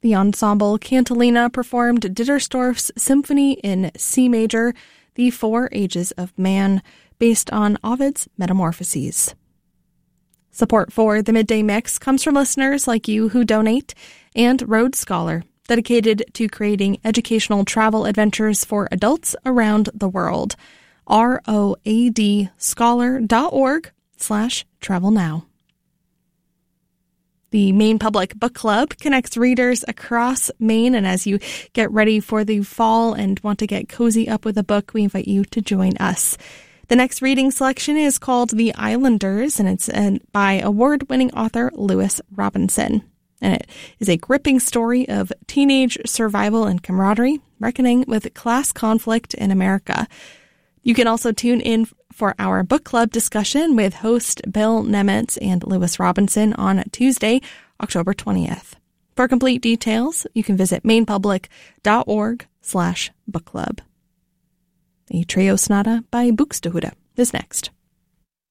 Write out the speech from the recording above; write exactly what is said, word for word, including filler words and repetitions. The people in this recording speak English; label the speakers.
Speaker 1: The ensemble Cantilena performed Dittersdorf's Symphony in C major, The Four Ages of Man, based on Ovid's Metamorphoses. Support for the Midday Mix comes from listeners like you who donate, and Road Scholar, dedicated to creating educational travel adventures for adults around the world. R O A D scholar dot org slash travel now. The Maine Public Book Club connects readers across Maine, and as you get ready for the fall and want to get cozy up with a book, we invite you to join us. The next reading selection is called The Islanders, and it's by award-winning author Lewis Robinson. And it is a gripping story of teenage survival and camaraderie, reckoning with class conflict in America. You can also tune in for our book club discussion with host Bill Nemetz and Lewis Robinson on Tuesday, October twentieth. For complete details, you can visit mainepublic.org slash book club. A Trio Sonata by Buxtehude is next.